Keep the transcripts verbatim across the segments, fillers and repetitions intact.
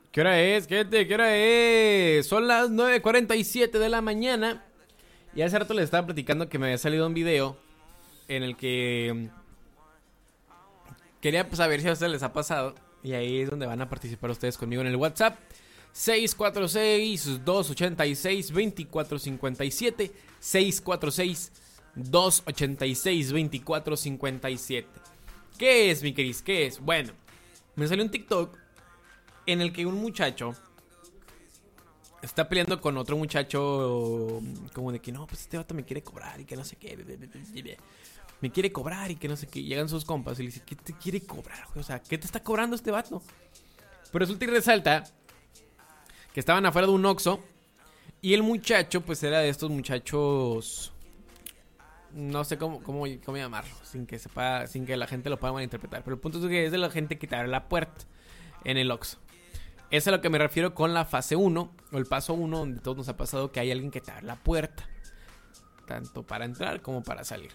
¿Qué hora es, gente? ¿Qué hora es? Son las nueve cuarenta y siete de la mañana. Y hace rato les estaba platicando que me había salido un video en el que quería pues, saber si a ustedes les ha pasado. Y ahí es donde van a participar ustedes conmigo en el WhatsApp. seis cuatro seis, dos ocho seis, dos cuatro cinco siete. seis cuatro seis, dos ocho seis, dos cuatro cinco siete. ¿Qué es, mi Cris? ¿Qué es? Bueno, me salió un TikTok en el que un muchacho está peleando con otro muchacho, como de que no, pues este vato me quiere cobrar y que no sé qué. Me quiere cobrar y que no sé qué. Llegan sus compas y le dicen, ¿qué te quiere cobrar, güey? O sea, ¿qué te está cobrando este vato? Pero resulta y resalta que estaban afuera de un Oxxo y el muchacho, pues era de estos muchachos, no sé cómo, cómo, cómo llamarlo, sin que sepa, sin que la gente lo pueda malinterpretar. Pero el punto es que es de la gente que te abre la puerta en el Oxxo. Eso es a lo que me refiero con la fase uno, o el paso uno, donde todos nos ha pasado que hay alguien que te abre la puerta, tanto para entrar como para salir.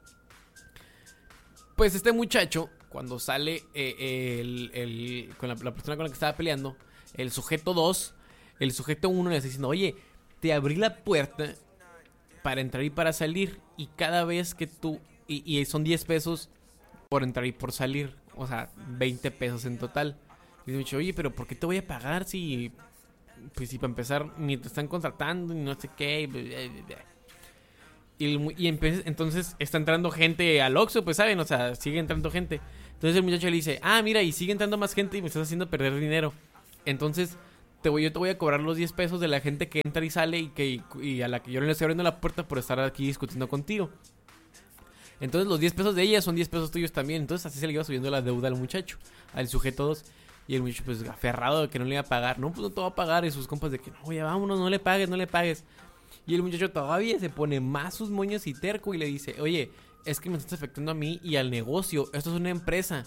Pues este muchacho, cuando sale eh, el, el, con la, la persona con la que estaba peleando, el sujeto dos, el sujeto uno le está diciendo, oye, te abrí la puerta para entrar y para salir, y cada vez que tú, y, y son diez pesos por entrar y por salir, o sea, veinte pesos en total. Y me dice, oye, pero ¿por qué te voy a pagar si, pues si para empezar ni te están contratando, ni no sé qué? Y, y empe- entonces está entrando gente al Oxxo, pues saben, o sea, sigue entrando gente. Entonces el muchacho le dice, ah, mira, y sigue entrando más gente y me estás haciendo perder dinero. Entonces te voy, yo te voy a cobrar los diez pesos de la gente que entra y sale y, que, y, y a la que yo no le estoy abriendo la puerta por estar aquí discutiendo contigo. Entonces los diez pesos de ella son diez pesos tuyos también. Entonces así se le iba subiendo la deuda al muchacho, al sujeto dos. Y el muchacho pues aferrado de que no le iba a pagar. No, pues no te va a pagar. Y sus compas de que no, ya vámonos, no le pagues, no le pagues. Y el muchacho todavía se pone más sus moños y terco y le dice, oye, es que me estás afectando a mí y al negocio. Esto es una empresa.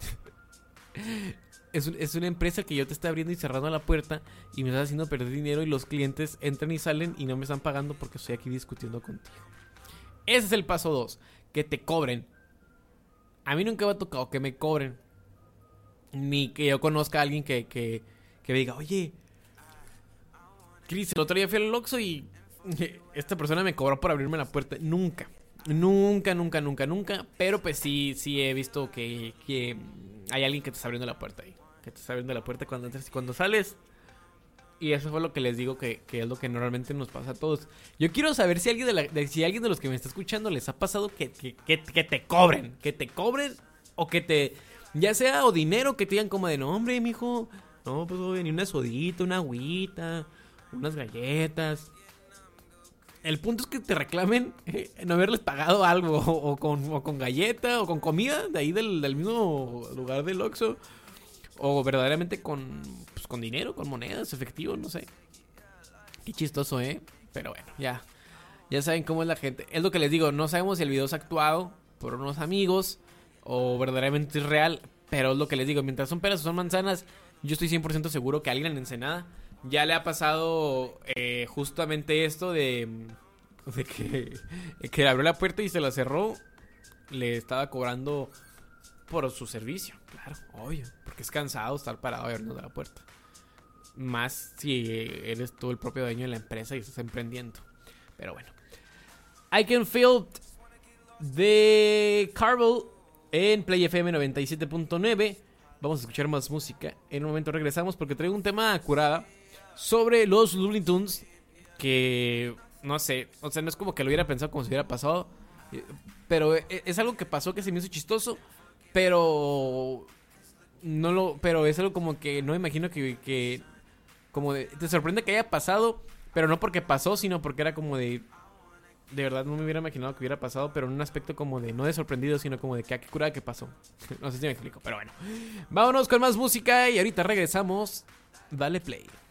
es, un, es una empresa que yo te está abriendo y cerrando la puerta y me estás haciendo perder dinero y los clientes entran y salen y no me están pagando porque estoy aquí discutiendo contigo. Ese es el paso dos, que te cobren. A mí nunca me ha tocado que me cobren. Ni que yo conozca a alguien que, que, que me diga, oye, Chris, el otro día fui al Oxxo y esta persona me cobró por abrirme la puerta. Nunca, nunca, nunca, nunca, nunca. Pero pues sí, sí he visto que, que hay alguien que te está abriendo la puerta ahí. Que te está abriendo la puerta cuando entras y cuando sales. Y eso fue lo que les digo que, que es lo que normalmente nos pasa a todos. Yo quiero saber si alguien de, la, de, si alguien de los que me está escuchando les ha pasado que, que, que, que te cobren. Que te cobren o que te... Ya sea o dinero, que te digan como de, no, hombre, mijo, no, pues voy a venir una sodita, una agüita, unas galletas. El punto es que te reclamen eh, no haberles pagado algo, o, o, con, o con galleta, o con comida de ahí del, del mismo lugar del Oxxo, o verdaderamente con, pues, con dinero, con monedas, efectivo, no sé. Qué chistoso, ¿eh? Pero bueno, ya, ya saben cómo es la gente. Es lo que les digo, no sabemos si el video es actuado por unos amigos o verdaderamente es real, pero es lo que les digo, mientras son peras o son manzanas, yo estoy cien por ciento seguro que a alguien en Ensenada ya le ha pasado eh, justamente esto de, de que, que abrió la puerta y se la cerró, le estaba cobrando por su servicio, claro, obvio, porque es cansado estar parado y abriendo la puerta, más si eres tú el propio dueño de la empresa y estás emprendiendo. Pero bueno, I Can Feel de Carvel en Play F M noventa y siete punto nueve. Vamos a escuchar más música. En un momento regresamos porque traigo un tema curada sobre los Looney Tunes que no sé, o sea, no es como que lo hubiera pensado como si hubiera pasado, pero es algo que pasó que se me hizo chistoso, pero no lo, pero es algo como que no me imagino que, que como de, te sorprende que haya pasado, pero no porque pasó, sino porque era como de de verdad no me hubiera imaginado que hubiera pasado, pero en un aspecto como de no de sorprendido, sino como de que ah, qué curada que pasó. No sé si me explico, pero bueno. Vámonos con más música y ahorita regresamos. Dale play.